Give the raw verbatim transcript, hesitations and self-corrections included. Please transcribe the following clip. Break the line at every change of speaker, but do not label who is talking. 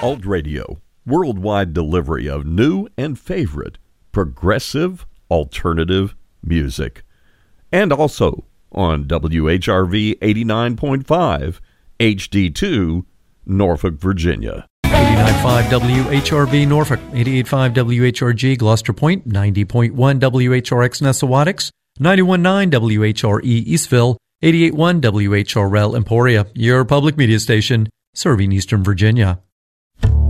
Alt Radio, worldwide delivery of new and favorite progressive alternative music. And also on W H R V eighty-nine point five, H D two, Norfolk, Virginia.
eighty-nine point five W H R V Norfolk, eighty-eight point five W H R G Gloucester Point, ninety point one W H R X Nessawadox, ninety-one point nine W H R E Eastville, eighty-eight point one W H R L Emporia, your public media station serving Eastern Virginia.